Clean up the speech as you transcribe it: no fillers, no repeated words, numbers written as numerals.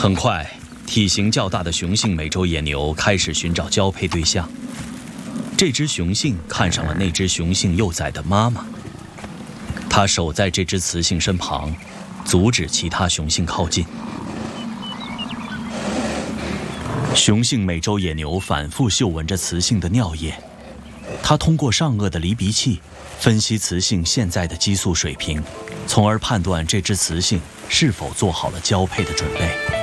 很快，体型较大的雄性美洲野牛开始寻找交配对象。这只雄性看上了那只雄性幼崽的妈妈，它守在这只雌性身旁，阻止其他雄性靠近。雄性美洲野牛反复嗅闻着雌性的尿液，它通过上颚的离鼻器分析雌性现在的激素水平，从而判断这只雌性是否做好了交配的准备。